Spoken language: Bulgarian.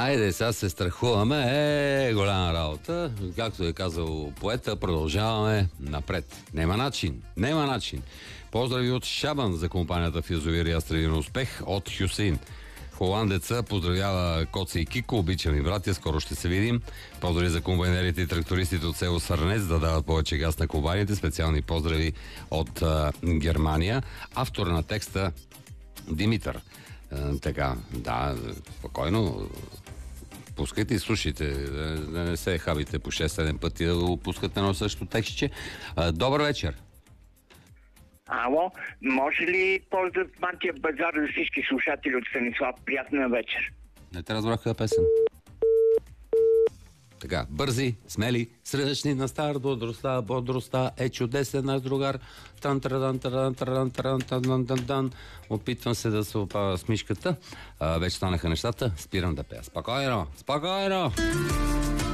Айде, сега се страхуваме. Голяма работа. Както е казал поета, продължаваме напред. Нема начин. Поздрави от Шабан за компанията в язовир Ястребин успех от Хюсейн. Холандеца поздравява Коци и Кико, обичам и братя, скоро ще се видим. Поздрави за комбайнерите и трактористите от село Сърнец да дават повече газ на комбайните. Специални поздрави от Германия. Автор на текста Димитър. Така, да, спокойно. Пускайте и слушайте, да не се хабите по 6-7 пъти да го пускате на същото текстче. Добър вечер. Ало, може ли поздрав Мантия базар за всички слушатели от Станислав? Приятна вечер. Не те разбрах коя песен. Така, бързи, смели, сръчни на стар, бодростта е чудесен наш другар. Опитвам се да се опава с мишката. Вече станаха нещата. Спирам да пея. Спокойно!